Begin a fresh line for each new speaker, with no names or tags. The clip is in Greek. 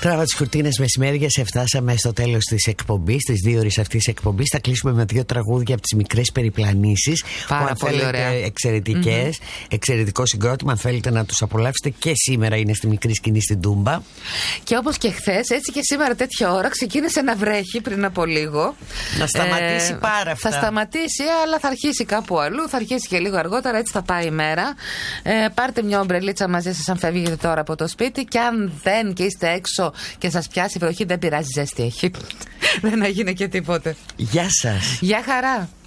Τράβα τις κουρτίνες μεσημέριας, φτάσαμε στο τέλος της εκπομπής, της 2 ώρες αυτής της εκπομπής. Θα κλείσουμε με 2 τραγούδια από τις μικρές περιπλανήσεις.
Πάρα πολύ ωραία.
Εξαιρετικές, εξαιρετικό συγκρότημα. Αν θέλετε να τους απολαύσετε, και σήμερα είναι στη μικρή σκηνή στην Τούμπα.
Και όπως και χθες, έτσι και σήμερα τέτοια ώρα ξεκίνησε να βρέχει πριν από λίγο.
Να σταματήσει πάρα αυτά.
Θα σταματήσει, αλλά θα αρχίσει κάπου αλλού. Θα αρχίσει και λίγο αργότερα, έτσι θα πάει η μέρα. Πάρτε μια ομπρελίτσα μαζί σας αν φεύγετε τώρα από το σπίτι. Και αν δεν και είστε έξω και σας πιάσει η βροχή, δεν πειράζει, ζέστη έχει. Δεν έγινε και τίποτε.
Γεια σας.
Γεια χαρά.